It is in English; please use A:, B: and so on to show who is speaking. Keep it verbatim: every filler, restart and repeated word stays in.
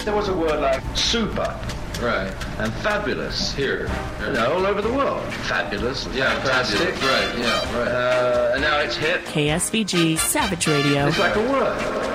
A: There was a word like super.
B: Right.
A: And fabulous.
B: Here.
A: You know, all over the world. Fabulous.
B: Yeah,
A: fantastic.
B: fabulous. Right, yeah, right.
A: Uh, and now it's hip.
C: K S V G Savage Radio.
A: It's like a word.